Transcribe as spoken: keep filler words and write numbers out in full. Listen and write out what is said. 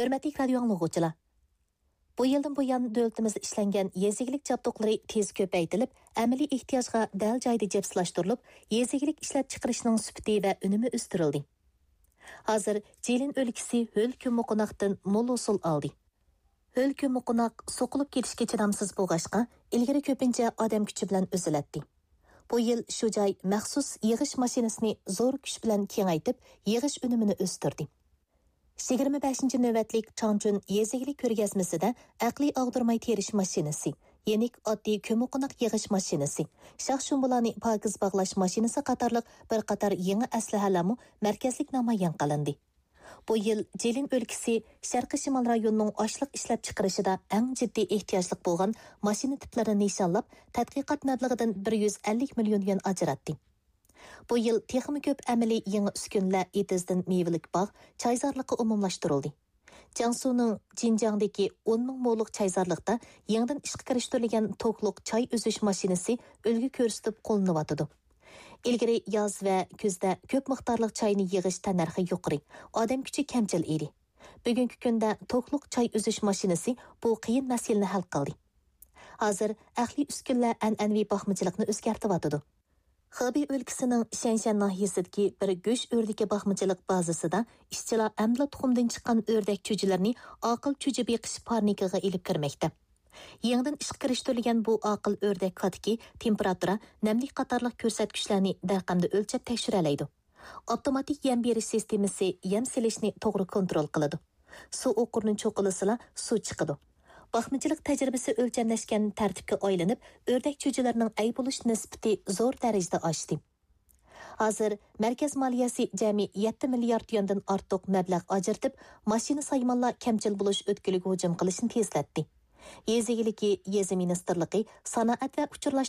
Hörmətli radio anlıqçılar. Bu yıldan bu yan dövlətimizdə işlənən yezigilik jabduqları tez köpəytilib, əməli ehtiyacğa dəl joyda jepslashtirilib, yezigilik ishlab chiqarishning sifati və unumi o'stirildi. Hozir Jilin o'lkasi Höl Kömüqunaqdan mo'l usul oldi. Höl Kömüqunaq soqilib ketishga chidamsiz bo'lg'ashqa, ilgari ko'pincha odam kuchi bilan o'zilatdi. Bu yil shu joy maxsus yig'ish mashinasini zo'r kuch bilan kengaytib, yig'ish unumini o'stirdi. yigirma beshinchi navbatlik Changchun yezigilik ko'rgazmasida aqliy og'dirmay terish mashinasi, yenik oddiy ko'muqunaq yig'ish mashinasi, shaxshumbularni pokiz bog'lash mashinasi qatorliq bir qator yangi aslahalarmi markazlik namoyon qilindi. Bu yil Jilin o'lkasi Sharqiy Shimol rayonining oshliq ishlab chiqarishida eng jiddiy ehtiyojli bo'lgan mashina tiplarini nishonlab, tadqiqot mablag'idan bir yuz ellik million yuan ajratdi. Bu yil texmi ko'p amaliy yangi uskunlar etizdan mevalik bog' chayzorliqqa umumlashtirildi. Jiangsuning Jinjiangdagi o'n ming mo'liq chayzorliqda yangidan ishga kirishtirilgan to'qliq choy uzish mashinasi ulgu ko'rsatib qo'llanayotdi. Ilgari yoz va kuzda ko'p miqdorliq choyni yig'ish tanarxi yuqori, odam kuchi kamchil edi. Bugungi kunda to'qliq choy uzish mashinasi bu qiyin masalani hal qildi. Hozir ahli uskunlar an'anaviy boqmachilikni o'zgartirayotdi. Xibey o'lkasining Shanshan nahiyasidagi bir go'sht o'rdaki boqmachilik bazasida ishchilar amla tuxumdan chiqqan o'rdak cho'jilarni aql cho'ji beqish parnikiga ilib kirmoqda. Yangidan ishga kirishtirilgan bu aql o'rdak qatiki temperatura, namlik qatorliq ko'rsatkichlarni darqamda o'lchab tekshiralaydi. Avtomatik yem berish sistemasi yem silishni to'g'ri kontrol qiladi. Suv o'qurni cho'qilisila suv chiqadi. Baxmachilik tajribasi o'lchamlashgan tartibga aylanib, o'rdak cho'jilarining ay bo'lish nisbati zo'r darajada oshdi. Hozir markaz moliyasi jami yetti milliard yuandan ortiq mablag' ajratib, mashina saymonlar kamchil bo'lish o'tkiliga hujum qilishni tezlatdi. Yezigiligi Yezi ministerligi sanoat va uchirlash